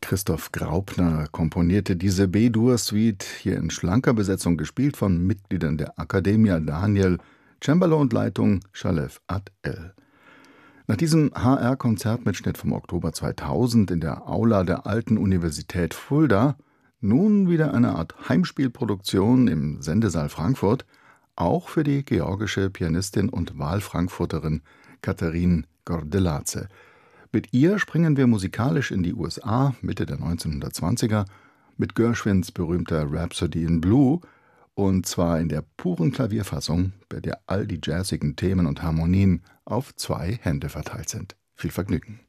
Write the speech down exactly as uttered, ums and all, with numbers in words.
Christoph Graupner komponierte diese B-Dur-Suite, hier in schlanker Besetzung gespielt von Mitgliedern der Accademia Daniel, Cembalo und Leitung Shalev Ad-El. Nach diesem H R-Konzertmitschnitt vom Oktober zweitausend in der Aula der Alten Universität Fulda nun wieder eine Art Heimspielproduktion im Sendesaal Frankfurt, auch für die georgische Pianistin und Wahlfrankfurterin Catherine Gordeladze. Mit ihr springen wir musikalisch in die U S A Mitte der neunzehnhundertzwanziger mit Gershwins berühmter Rhapsody in Blue, und zwar in der puren Klavierfassung, bei der all die jazzigen Themen und Harmonien auf zwei Hände verteilt sind. Viel Vergnügen.